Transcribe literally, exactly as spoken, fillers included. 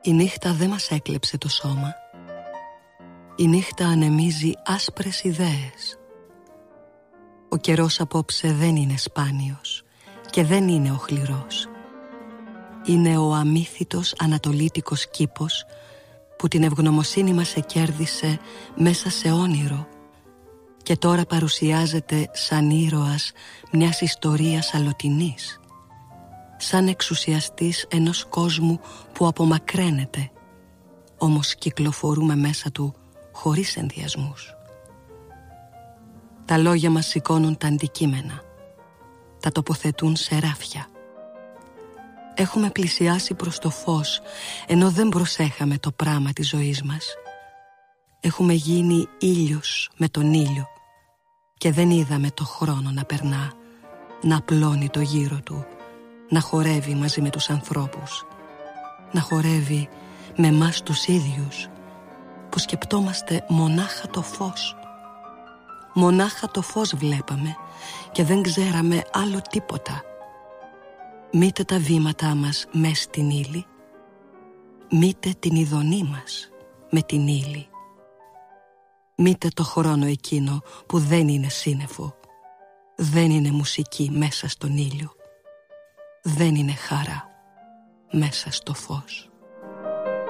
Η νύχτα δεν μας έκλεψε το σώμα. Η νύχτα ανεμίζει άσπρες ιδέες. Ο καιρός απόψε δεν είναι σπάνιος και δεν είναι οχληρός. Είναι ο αμύθιτος ανατολίτικος κήπος που την ευγνωμοσύνη μας εκέρδισε μέσα σε όνειρο και τώρα παρουσιάζεται σαν ήρωας μιας ιστορίας αλλοτινής, σαν εξουσιαστής ενός κόσμου που απομακραίνεται, όμως κυκλοφορούμε μέσα του χωρίς ενδιασμούς. Τα λόγια μας σηκώνουν τα αντικείμενα, τα τοποθετούν σε ράφια. Έχουμε πλησιάσει προς το φως, ενώ δεν προσέχαμε το πράμα της ζωής μας. Έχουμε γίνει ήλιος με τον ήλιο και δεν είδαμε το χρόνο να περνά, να απλώνει το γύρο του, να χορεύει μαζί με τους ανθρώπους, να χορεύει με μας τους ίδιους, που σκεπτόμαστε μονάχα το φως. Μονάχα το φως βλέπαμε και δεν ξέραμε άλλο τίποτα. Μήτε τα βήματά μας μες στην ύλη, μήτε την ειδονή μας με την ύλη. Μήτε το χρόνο εκείνο που δεν είναι σύννεφο, δεν είναι μουσική μέσα στον ήλιο, δεν είναι χαρά μέσα στο φως.